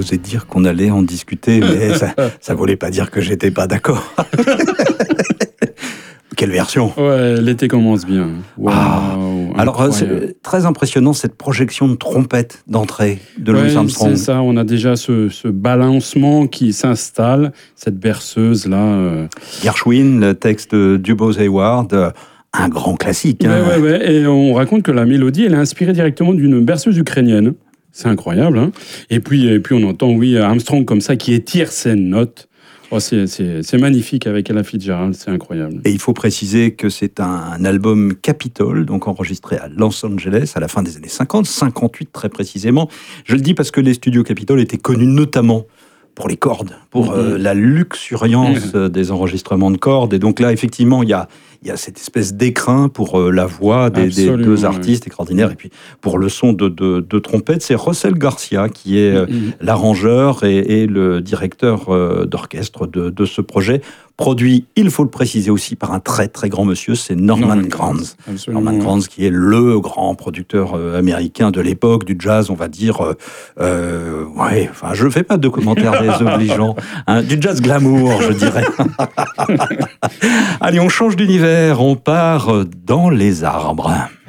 osé dire qu'on allait en discuter, mais ça voulait pas dire que j'étais pas d'accord. Quelle version! Ouais, l'été commence bien. Wow, alors, c'est très impressionnant cette projection de trompette d'entrée de Louis Armstrong. C'est ça, on a déjà ce balancement qui s'installe, cette berceuse-là. Gershwin, le texte de Dubose Hayward, un grand classique. Ouais. Et on raconte que la mélodie, elle est inspirée directement d'une berceuse ukrainienne. C'est incroyable. Hein, et puis on entend, Armstrong comme ça, qui étire ses notes. Oh, c'est magnifique avec Ella Fitzgerald, c'est incroyable. Et il faut préciser que c'est un album Capitol, donc enregistré à Los Angeles à la fin des années 50, 58 très précisément. Je le dis parce que les studios Capitol étaient connus notamment pour les cordes, pour la luxuriance des enregistrements de cordes. Et donc là, effectivement, il y a cette espèce d'écrin pour la voix des deux artistes extraordinaires. Et puis, pour le son de trompette, c'est Russell Garcia qui est l'arrangeur et le directeur d'orchestre de ce projet. Produit, il faut le préciser aussi, par un très très grand monsieur, c'est Norman Granz. Norman Granz qui est le grand producteur américain de l'époque, du jazz, on va dire. Je ne fais pas de commentaires désobligeants. Du jazz glamour, je dirais. Allez, on change d'univers, on part dans les arbres.